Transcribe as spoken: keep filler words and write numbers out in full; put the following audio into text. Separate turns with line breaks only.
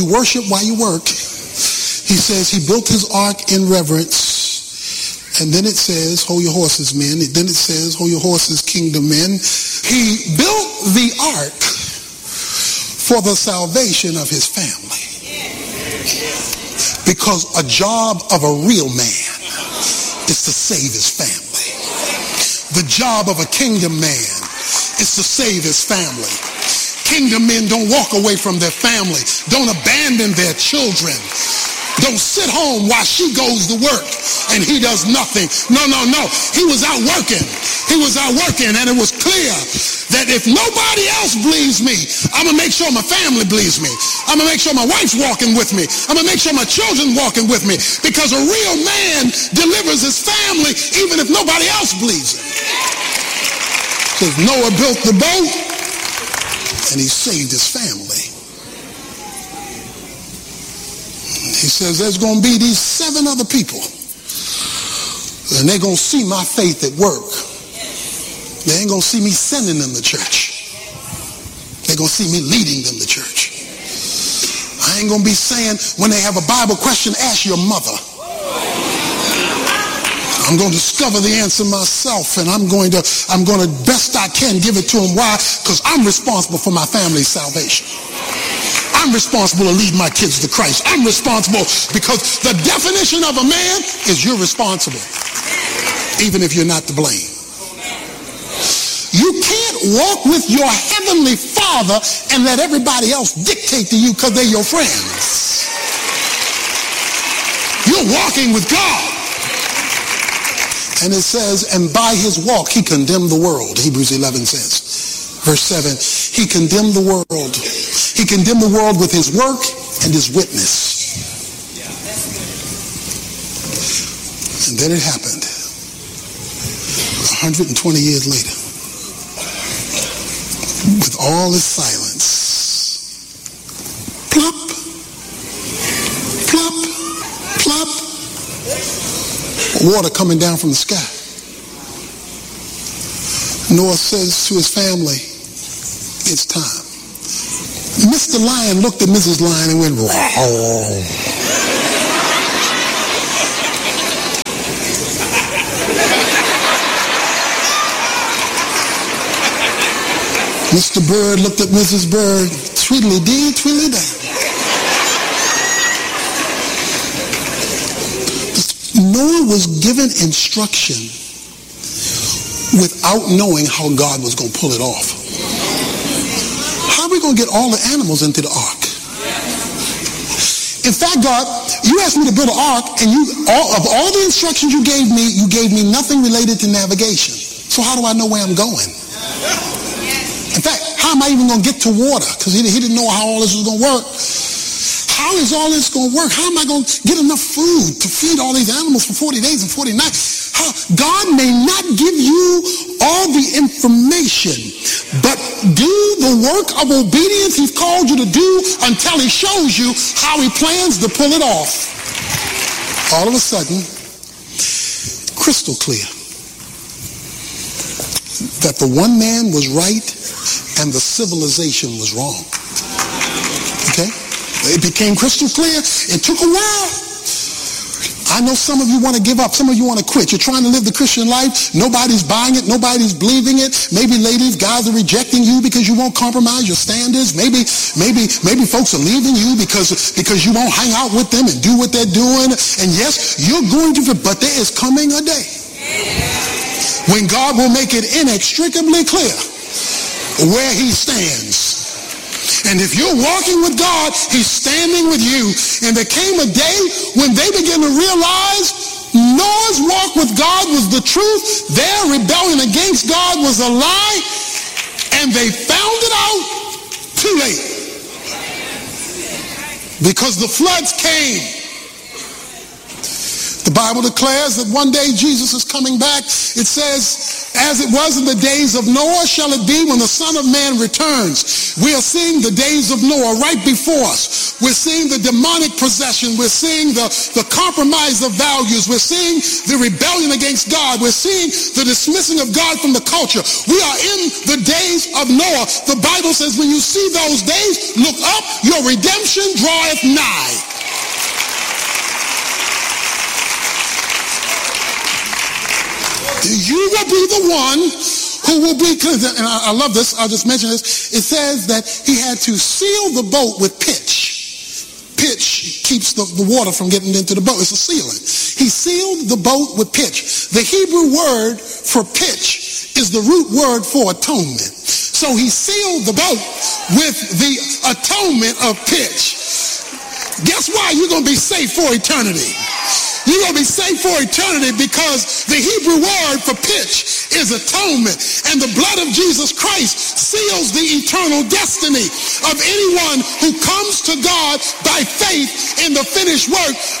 worship while you work. He says he built his ark in reverence. And then it says, hold your horses, men. Then it says, hold your horses, kingdom men. He built the ark for the salvation of his family. Because a job of a real man is to save his family. The job of a kingdom man is to save his family. Kingdom men don't walk away from their family. Don't abandon their children. Don't sit home while she goes to work and he does nothing. No, no, no. He was out working. He was out working, and it was clear that if nobody else believes me, I'm going to make sure my family believes me. I'm going to make sure my wife's walking with me. I'm going to make sure my children walking with me, because a real man delivers his family even if nobody else believes him. Because Noah built the boat and he saved his family. He says there's going to be these seven other people, and they're going to see my faith at work. They ain't going to see me sending them to church. They're going to see me leading them to church. I ain't going to be saying when they have a Bible question, ask your mother. I'm going to discover the answer myself, and I'm going to, I'm going to best I can give it to them. Why? Because I'm responsible for my family's salvation. I'm responsible to lead my kids to Christ. I'm responsible because the definition of a man is you're responsible, even if you're not to blame. You can't walk with your heavenly Father and let everybody else dictate to you because they're your friends. You're walking with God. And it says, and by his walk he condemned the world, Hebrews eleven says. Verse seven, he condemned the world. He condemned the world with his work and his witness. And then it happened. one hundred twenty years later, with all his silence, plop, plop, plop, water coming down from the sky. Noah says to his family, it's time. Mister Lion looked at Missus Lion and went, wow. Mister Bird looked at Missus Bird, tweedly-dee, tweedly-dee. Noah was given instruction without knowing how God was going to pull it off. How are we going to get all the animals into the ark? In fact, God, you asked me to build an ark, and you, all, of all the instructions you gave me, you gave me nothing related to navigation. So how do I know where I'm going? In fact, how am I even going to get to water? Because he, he didn't know how all this was going to work. How is all this going to work? How am I going to get enough food to feed all these animals for forty days and forty nights? How, God may not give you all the information, but do the work of obedience he's called you to do until he shows you how he plans to pull it off. All of a sudden, crystal clear that the one man was right and the civilization was wrong. Okay? It became crystal clear. It took a while. I know some of you want to give up. Some of you want to quit. You're trying to live the Christian life. Nobody's buying it. Nobody's believing it. Maybe ladies, guys are rejecting you because you won't compromise your standards. Maybe, maybe, maybe folks are leaving you because, because you won't hang out with them and do what they're doing. And yes, you're going to, but there is coming a day when God will make it inextricably clear where he stands. And if you're walking with God, he's standing with you. And there came a day when they began to realize Noah's walk with God was the truth. Their rebellion against God was a lie. And they found it out too late. Because the floods came. The Bible declares that one day Jesus is coming back. It says, As it was in the days of Noah, shall it be when the Son of Man returns. We are seeing the days of Noah right before us. We're seeing the demonic possession. We're seeing the, the compromise of values. We're seeing the rebellion against God. We're seeing the dismissing of God from the culture. We are in the days of Noah. The Bible says when you see those days, look up, your redemption draweth nigh. You will be the one who will be, and I, I love this, I'll just mention this. It says that he had to seal the boat with pitch. Pitch keeps the, the water from getting into the boat. It's a sealant. He sealed the boat with pitch. The Hebrew word for pitch is the root word for atonement. So he sealed the boat with the atonement of pitch. Guess why? You're going to be safe for eternity. You're going to be safe for eternity because the Hebrew word for pitch is atonement. And the blood of Jesus Christ seals the eternal destiny of anyone who comes to God by faith in the finished work